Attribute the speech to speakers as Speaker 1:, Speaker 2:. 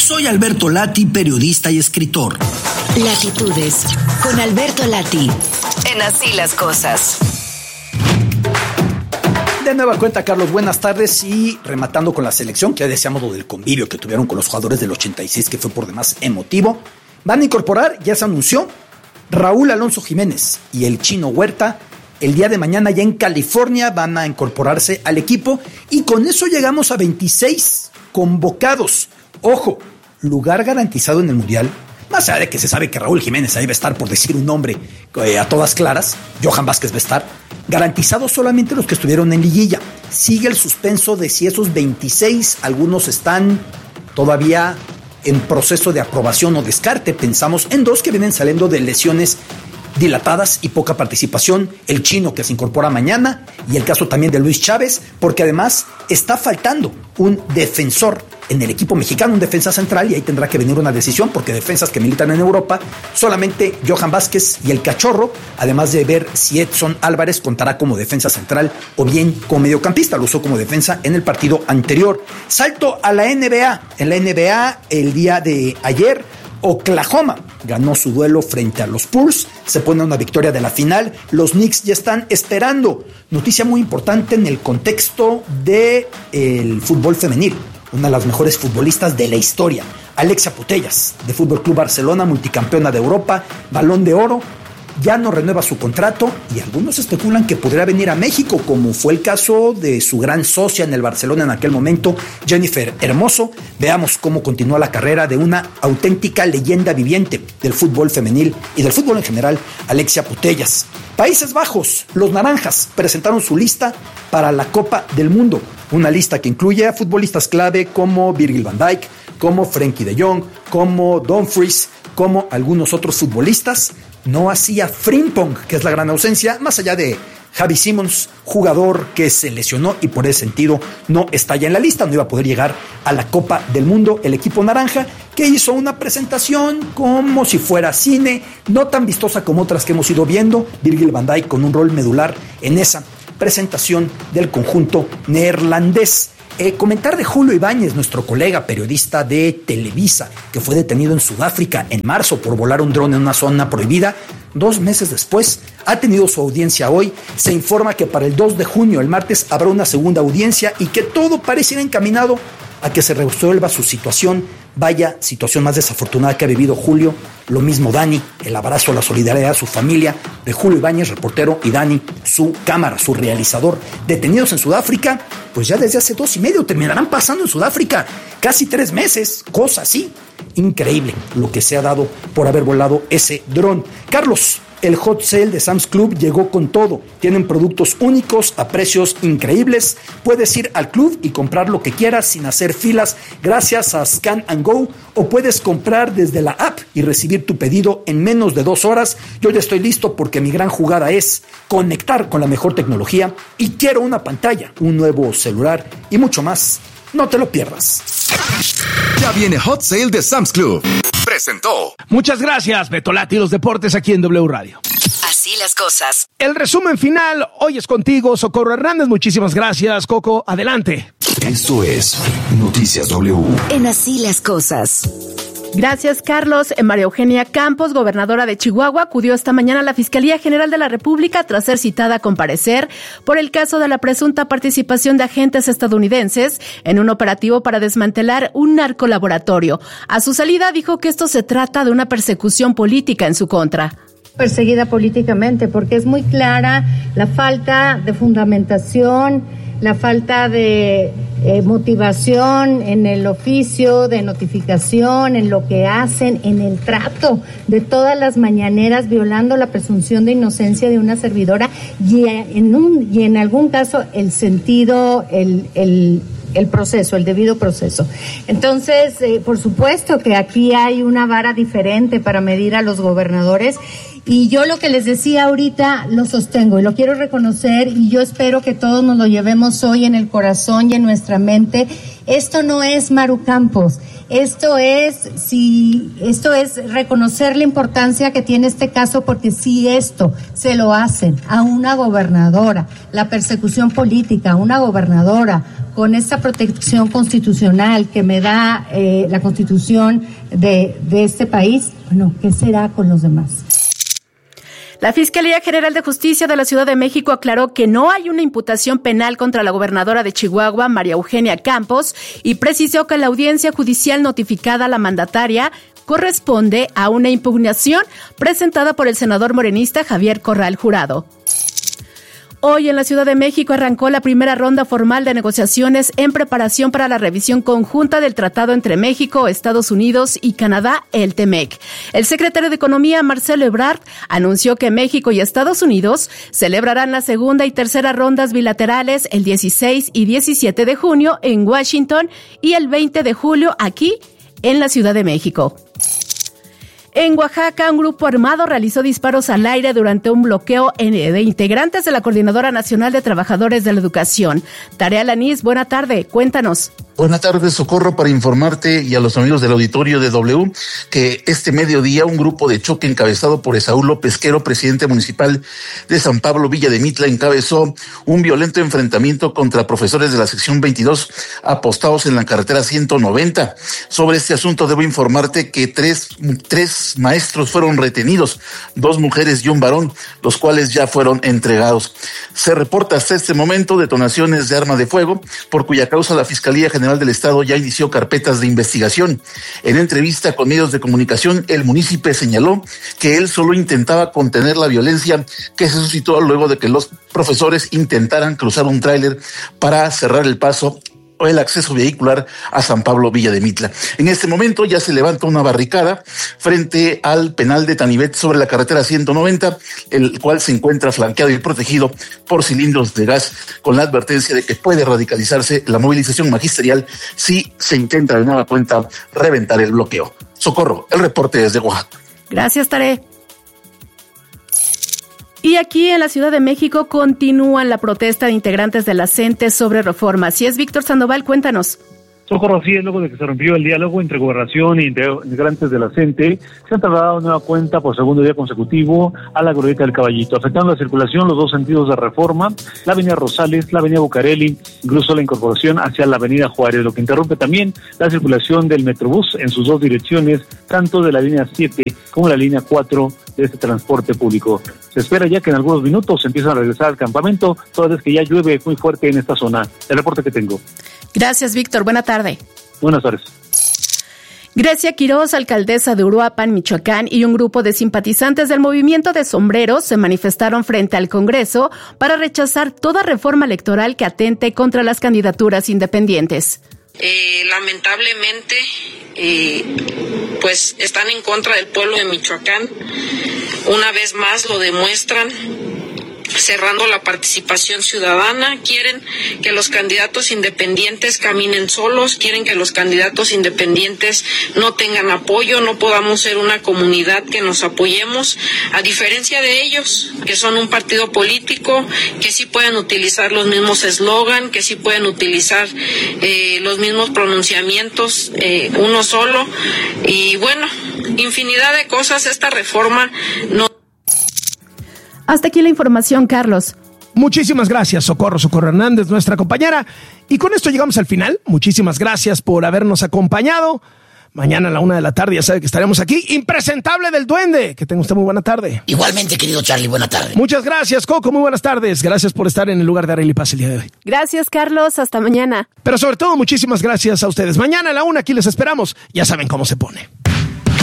Speaker 1: Soy Alberto Lati, periodista y escritor.
Speaker 2: Latitudes, con Alberto Lati, en Así las Cosas.
Speaker 3: De nueva cuenta, Carlos, buenas tardes. Y rematando con la selección, que ya decíamos lo del convivio que tuvieron con los jugadores del 86, que fue por demás emotivo. Van a incorporar, ya se anunció, Raúl Alonso Jiménez y el Chino Huerta. El día de mañana ya en California van a incorporarse al equipo y con eso llegamos a 26 convocados. Ojo, lugar garantizado en el Mundial. Más allá de que se sabe que Raúl Jiménez ahí va a estar, por decir un nombre a todas claras, Johan Vázquez va a estar, garantizados solamente los que estuvieron en liguilla. Sigue el suspenso de si esos 26, algunos están todavía en proceso de aprobación o descarte. Pensamos en 2 que vienen saliendo de lesiones dilatadas y poca participación, el Chino que se incorpora mañana y el caso también de Luis Chávez, porque además está faltando un defensor en el equipo mexicano, un defensa central, y ahí tendrá que venir una decisión porque defensas que militan en Europa, solamente Johan Vázquez y el Cachorro, además de ver si Edson Álvarez contará como defensa central o bien como mediocampista, lo usó como defensa en el partido anterior. Salto a la NBA, en la NBA el día de ayer, Oklahoma ganó su duelo frente a los Spurs, se pone una victoria de la final, los Knicks ya están esperando. Noticia muy importante en el contexto del fútbol femenil, una de las mejores futbolistas de la historia, Alexia Putellas, de Fútbol Club Barcelona, multicampeona de Europa, Balón de Oro, ya no renueva su contrato y algunos especulan que podría venir a México, como fue el caso de su gran socia en el Barcelona en aquel momento, Jennifer Hermoso. Veamos cómo continúa la carrera de una auténtica leyenda viviente del fútbol femenil y del fútbol en general, Alexia Putellas. Países Bajos, los Naranjas presentaron su lista para la Copa del Mundo, una lista que incluye a futbolistas clave como Virgil van Dijk, como Frenkie de Jong, como Dumfries, como algunos otros futbolistas. No hacía Frimpong, que es la gran ausencia, más allá de Xavi Simons, jugador que se lesionó y por ese sentido no está ya en la lista, no iba a poder llegar a la Copa del Mundo. El equipo naranja, que hizo una presentación como si fuera cine, no tan vistosa como otras que hemos ido viendo, Virgil van Dijk con un rol medular en esa presentación del conjunto neerlandés. Comentar de Julio Ibáñez, nuestro colega periodista de Televisa, que fue detenido en Sudáfrica en marzo por volar un dron en una zona prohibida. 2 meses después, ha tenido su audiencia hoy. Se informa que para el 2 de junio, el martes, habrá una segunda audiencia y que todo parece ir encaminado a que se resuelva su situación. Vaya situación más desafortunada que ha vivido Julio. Lo mismo Dani, el abrazo a la solidaridad a su familia de Julio Ibáñez, reportero, y Dani, su cámara, su realizador, detenidos en Sudáfrica, pues ya desde hace 2 y medio, terminarán pasando en Sudáfrica casi 3 meses, cosa así. Increíble lo que se ha dado por haber volado ese dron. Carlos, el hot sale de Sam's Club llegó con todo. Tienen productos únicos a precios increíbles. Puedes ir al club y comprar lo que quieras sin hacer filas gracias a Scan and Go, o puedes comprar desde la app y recibir tu pedido en menos de 2 horas. Yo ya estoy listo porque mi gran jugada es conectar con la mejor tecnología y quiero una pantalla, un nuevo celular y mucho más. No te lo pierdas.
Speaker 4: Ya viene Hot Sale de Sam's Club. Presentó.
Speaker 5: Muchas gracias, Beto Lati, los deportes aquí en W Radio.
Speaker 2: Así las cosas.
Speaker 5: El resumen final hoy es contigo, Socorro Hernández. Muchísimas gracias, Coco. Adelante.
Speaker 4: Esto es Noticias W.
Speaker 2: En Así las Cosas.
Speaker 6: Gracias, Carlos. María Eugenia Campos, gobernadora de Chihuahua, acudió esta mañana a la Fiscalía General de la República tras ser citada a comparecer por el caso de la presunta participación de agentes estadounidenses en un operativo para desmantelar un narcolaboratorio. A su salida dijo que esto se trata de una persecución política en su contra.
Speaker 7: Perseguida políticamente porque es muy clara la falta de fundamentación, la falta de motivación en el oficio de notificación, en lo que hacen, en el trato de todas las mañaneras, violando la presunción de inocencia de una servidora y en algún caso el sentido, el proceso, el debido proceso. Entonces, por supuesto que aquí hay una vara diferente para medir a los gobernadores Y yo lo que les decía ahorita lo sostengo y lo quiero reconocer, y yo espero que todos nos lo llevemos hoy en el corazón y en nuestra mente. Esto no es Maru Campos, esto es reconocer la importancia que tiene este caso, porque si esto se lo hacen a una gobernadora, la persecución política, una gobernadora con esta protección constitucional que me da la Constitución de este país, bueno, ¿qué será con los demás?
Speaker 6: La Fiscalía General de Justicia de la Ciudad de México aclaró que no hay una imputación penal contra la gobernadora de Chihuahua, María Eugenia Campos, y precisó que la audiencia judicial notificada a la mandataria corresponde a una impugnación presentada por el senador morenista Javier Corral Jurado. Hoy en la Ciudad de México arrancó la primera ronda formal de negociaciones en preparación para la revisión conjunta del tratado entre México, Estados Unidos y Canadá, el TEMEC. El secretario de Economía, Marcelo Ebrard, anunció que México y Estados Unidos celebrarán la segunda y tercera rondas bilaterales el 16 y 17 de junio en Washington y el 20 de julio aquí en la Ciudad de México. En Oaxaca, un grupo armado realizó disparos al aire durante un bloqueo de integrantes de la Coordinadora Nacional de Trabajadores de la Educación. Tarea Lanís, buena tarde, cuéntanos.
Speaker 8: Buenas tardes, Socorro, para informarte y a los amigos del auditorio de W que este mediodía un grupo de choque encabezado por Esaú López Quero, presidente municipal de San Pablo Villa de Mitla, encabezó un violento enfrentamiento contra profesores de la sección 22 apostados en la carretera 190. Sobre este asunto debo informarte que tres maestros fueron retenidos, 2 mujeres y un varón, los cuales ya fueron entregados. Se reporta hasta este momento detonaciones de arma de fuego, por cuya causa la Fiscalía General del Estado ya inició carpetas de investigación. En entrevista con medios de comunicación, el munícipe señaló que él solo intentaba contener la violencia que se suscitó luego de que los profesores intentaran cruzar un tráiler para cerrar el paso o el acceso vehicular a San Pablo Villa de Mitla. En este momento ya se levanta una barricada frente al penal de Tanibet sobre la carretera 190, el cual se encuentra flanqueado y protegido por cilindros de gas, con la advertencia de que puede radicalizarse la movilización magisterial si se intenta de nueva cuenta reventar el bloqueo. Socorro, el reporte desde Oaxaca.
Speaker 6: Gracias, Taré. Y aquí en la Ciudad de México continúan la protesta de integrantes de la CENTE sobre reforma. Así es, Víctor Sandoval, cuéntanos.
Speaker 9: Socorro, así es, luego de que se rompió el diálogo entre Gobernación e integrantes de la CENTE, se han trasladado de nueva cuenta por segundo día consecutivo a la Glorieta del Caballito, afectando la circulación los dos sentidos de Reforma, la avenida Rosales, la avenida Bucareli, incluso la incorporación hacia la avenida Juárez, lo que interrumpe también la circulación del Metrobús en sus dos direcciones, tanto de la línea 7 como la línea 4 de este transporte público. Se espera ya que en algunos minutos se empiezan a regresar al campamento, toda vez que ya llueve muy fuerte en esta zona. El reporte que tengo.
Speaker 6: Gracias, Víctor. Buena tarde.
Speaker 9: Buenas tardes.
Speaker 6: Grecia Quiroz, alcaldesa de Uruapan, Michoacán, y un grupo de simpatizantes del movimiento de sombreros se manifestaron frente al Congreso para rechazar toda reforma electoral que atente contra las candidaturas independientes.
Speaker 10: Lamentablemente, pues están en contra del pueblo de Michoacán. Una vez más lo demuestran, cerrando la participación ciudadana. Quieren que los candidatos independientes caminen solos, quieren que los candidatos independientes no tengan apoyo, no podamos ser una comunidad que nos apoyemos, a diferencia de ellos, que son un partido político, que sí pueden utilizar los mismos eslogan, que sí pueden utilizar los mismos pronunciamientos, uno solo, y bueno, infinidad de cosas. Esta reforma no.
Speaker 6: Hasta aquí la información, Carlos.
Speaker 5: Muchísimas gracias, Socorro Hernández, nuestra compañera. Y con esto llegamos al final. Muchísimas gracias por habernos acompañado. Mañana a la 1:00 p.m, ya sabe que estaremos aquí. Impresentable del Duende. Que tenga usted muy buena tarde.
Speaker 1: Igualmente, querido Charlie, buena tarde.
Speaker 5: Muchas gracias, Coco. Muy buenas tardes. Gracias por estar en el lugar de Arely Paz el día de hoy.
Speaker 6: Gracias, Carlos. Hasta mañana.
Speaker 5: Pero sobre todo, muchísimas gracias a ustedes. Mañana a la 1:00 aquí les esperamos. Ya saben cómo se pone.